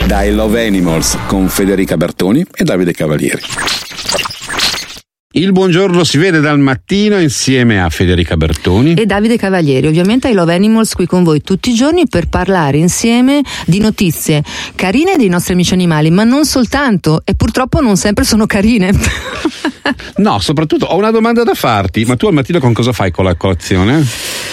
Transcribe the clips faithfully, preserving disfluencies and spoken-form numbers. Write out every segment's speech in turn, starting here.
da I Love Animals con Federica Bertoni e Davide Cavalieri. Il buongiorno si vede dal mattino insieme a Federica Bertoni e Davide Cavalieri, ovviamente I Love Animals, qui con voi tutti i giorni per parlare insieme di notizie carine dei nostri amici animali, ma non soltanto, e purtroppo non sempre sono carine. No, soprattutto ho una domanda da farti, ma tu al mattino con cosa fai con la colazione?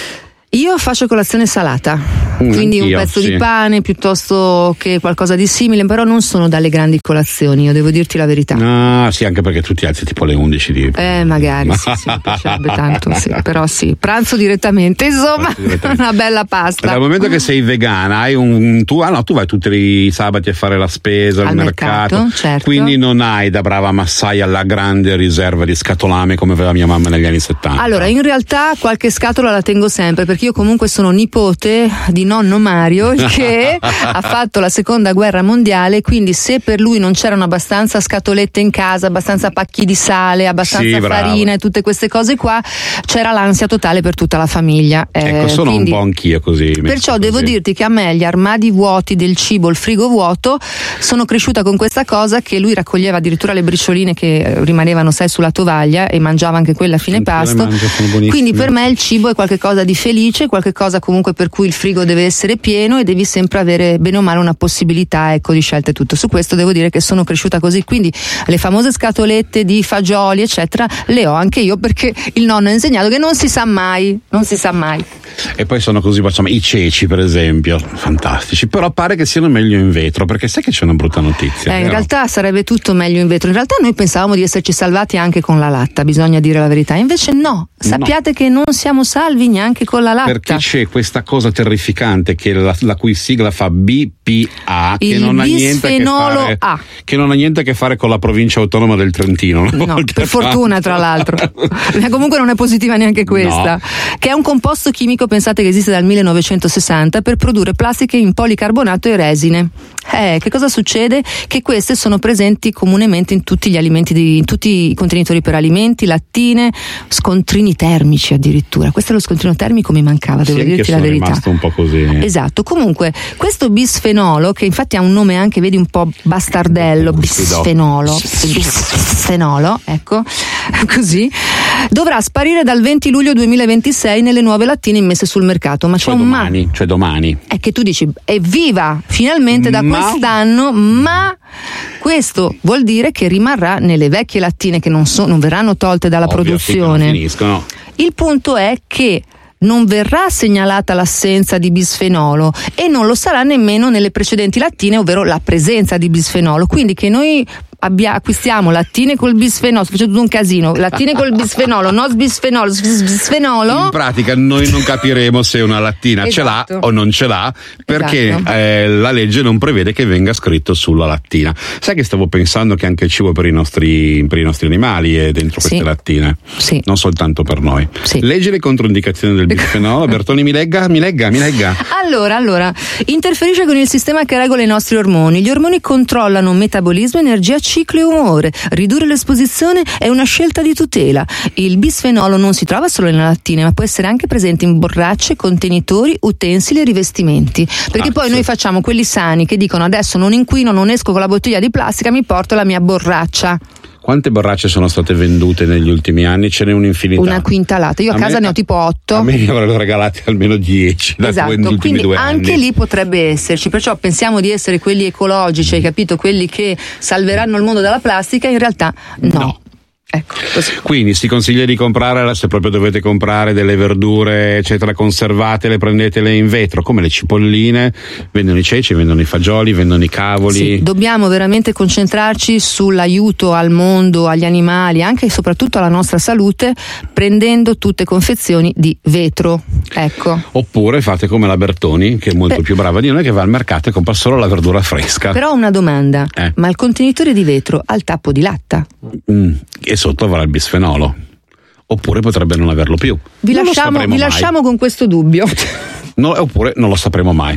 Io faccio colazione salata, mm, quindi un pezzo sì. di pane piuttosto che qualcosa di simile, però non sono dalle grandi colazioni, io devo dirti la verità. Ah, sì, anche perché tu ti alzi tipo alle undici di... Eh, magari, sì, sì, mi piacerebbe tanto, sì, però sì, pranzo direttamente, insomma, direttamente. Una bella pasta. Dal momento che sei vegana, hai un... Tu, ah no, tu vai tutti i sabati a fare la spesa al, al mercato, mercato, certo. Quindi non hai da brava massaia la grande riserva di scatolame come aveva mia mamma negli anni settanta. Allora, in realtà qualche scatola la tengo sempre, perché io comunque sono nipote di nonno Mario che ha fatto la seconda guerra mondiale, quindi se per lui non c'erano abbastanza scatolette in casa, abbastanza pacchi di sale, abbastanza sì, farina e tutte queste cose qua, c'era l'ansia totale per tutta la famiglia. Ecco, eh, sono quindi, un po' anch'io così. Perciò così. Devo dirti che a me gli armadi vuoti del cibo, il frigo vuoto, sono cresciuta con questa cosa che lui raccoglieva addirittura le bricioline che rimanevano, sai, sulla tovaglia e mangiava anche quella a fine pasto. Mangio, quindi per me il cibo è qualcosa di felice, qualche cosa comunque per cui il frigo deve essere pieno e devi sempre avere bene o male una possibilità, ecco, di scelta e tutto. Su questo devo dire che sono cresciuta così, quindi le famose scatolette di fagioli eccetera le ho anche io, perché il nonno ha insegnato che non si sa mai, non si sa mai. E poi sono così, facciamo i ceci per esempio, fantastici, però pare che siano meglio in vetro, perché sai che c'è una brutta notizia. Eh, in realtà sarebbe tutto meglio in vetro, in realtà noi pensavamo di esserci salvati anche con la latta, bisogna dire la verità, invece no, sappiate no. che non siamo salvi neanche con la latta. Perché c'è questa cosa terrificante che la, la cui sigla fa B P A, che il non ha niente a che fare A. che non ha niente a che fare con la provincia autonoma del Trentino. No, per fortuna tra l'altro. Comunque non è positiva neanche questa. No. Che è un composto chimico, pensate, che esiste dal millenovecentosessanta per produrre plastiche in policarbonato e resine. Eh, che cosa succede? Che queste sono presenti comunemente in tutti gli alimenti, di, in tutti i contenitori per alimenti, lattine, scontrini termici addirittura. Questo è lo scontrino termico, mi mancava, devo sì, dirti la verità. È rimasto un po' così. Esatto. Comunque questo bisfenolo, che infatti ha un nome anche, vedi, un po' bastardello, bisfenolo, bisfenolo, ecco, così, dovrà sparire dal venti luglio duemilaventisei nelle nuove lattine immesse sul mercato. Ma cioè c'è un domani, ma. Cioè domani. È che tu dici, evviva, finalmente da ma... quest'anno, ma questo vuol dire che rimarrà nelle vecchie lattine che non, so, non verranno tolte dalla Ovvio, produzione. Sì, finiscono. Il punto è che non verrà segnalata l'assenza di bisfenolo e non lo sarà nemmeno nelle precedenti lattine, ovvero la presenza di bisfenolo, quindi che noi abbia, acquistiamo lattine col bisfenolo, faccio tutto un casino, lattine col bisfenolo, no bisfenolo, bisfenolo. In pratica noi non capiremo se una lattina esatto. ce l'ha o non ce l'ha, perché esatto. eh, la legge non prevede che venga scritto sulla lattina. Sai che stavo pensando che anche il cibo per i nostri, per i nostri animali è dentro sì. queste lattine, sì. non soltanto per noi. Sì. Leggi le controindicazioni del bisfenolo. Bertoni, mi legga, mi legga, mi legga. Allora, allora, interferisce con il sistema che regola i nostri ormoni. Gli ormoni controllano metabolismo, energia, ciclo e umore. Ridurre l'esposizione è una scelta di tutela. Il bisfenolo non si trova solo nelle lattine, ma può essere anche presente in borracce, contenitori, utensili e rivestimenti. Perché ah, poi sì. noi facciamo quelli sani che dicono: adesso non inquino, non esco con la bottiglia di plastica, mi porto la mia borraccia. Quante borracce sono state vendute negli ultimi anni? Ce n'è un'infinità. Una quintalata. Io a, a casa me, ne ho tipo otto. A me ne avrebbero regalati almeno dieci da esatto, negli ultimi due anni. Anche lì potrebbe esserci. Perciò pensiamo di essere quelli ecologici, hai capito? Quelli che salveranno il mondo dalla plastica. In realtà no. no. Ecco, così. Quindi si consiglia di comprare, se proprio dovete comprare delle verdure eccetera conservate, le prendetele in vetro, come le cipolline, vendono i ceci, vendono i fagioli, vendono i cavoli. Sì, dobbiamo veramente concentrarci sull'aiuto al mondo, agli animali, anche e soprattutto alla nostra salute, prendendo tutte confezioni di vetro. Ecco. Oppure fate come la Bertoni, che è molto Beh. più brava di noi, che va al mercato e compra solo la verdura fresca. Però una domanda, eh. ma il contenitore di vetro ha il tappo di latta? Mm. E sotto avrà il bisfenolo, oppure potrebbe non averlo più. Vi non lasciamo, vi lasciamo con questo dubbio. No, oppure non lo sapremo mai.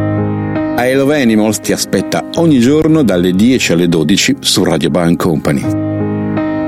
I Love Animals ti aspetta ogni giorno dalle dieci alle dodici su Radio Bar and Company.